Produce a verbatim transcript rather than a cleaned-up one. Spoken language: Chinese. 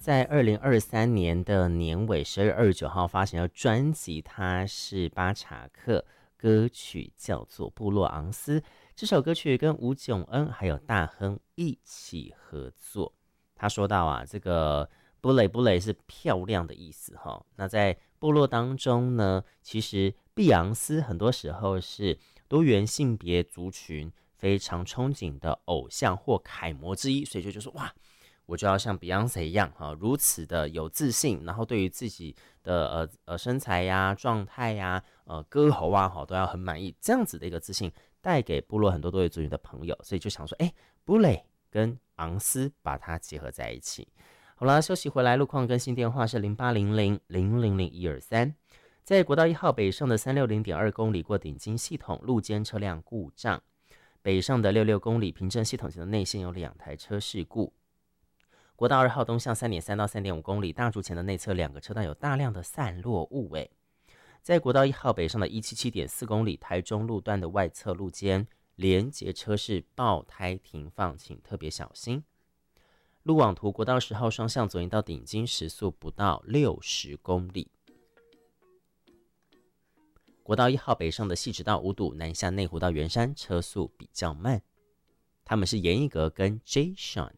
在二零二三年的年尾十二月二十九号发行的专辑，它是巴查克，歌曲叫做《布洛昂斯》。这首歌曲跟吴炯恩还有大亨一起合作。他说到啊，这个布雷布雷是漂亮的意思哈。那在部落当中呢，其实碧昂斯很多时候是多元性别族群非常憧憬的偶像或楷模之一，所以就就说哇，我就要像 Beyonce 一样哈，如此的有自信，然后对于自己的呃呃身材呀、状态呀、呃歌喉啊，哈都要很满意，这样子的一个自信带给部落很多多元族群的朋友，所以就想说，哎，布雷跟昂斯把它结合在一起。好了，休息回来，路况更新电话是零八零零零零零一二三。在国道一号北上的三六零点二公里过顶金系统，路肩车辆故障；北上的六六公里平镇系统前的内线有两台车事故。国道二号东向三点三到三点五公里，大竹前的内侧两个车道有大量的散落物诶。在国道一号北上的一百七十七点四公里，台中路段的外侧路肩连结车是爆胎停放，请特别小心。路网图国道十号双向左营到顶金时速不到六十公里。国道一号北上的汐止到五堵，南下内湖到圆山车速比较慢。他们是严一格跟 Jason。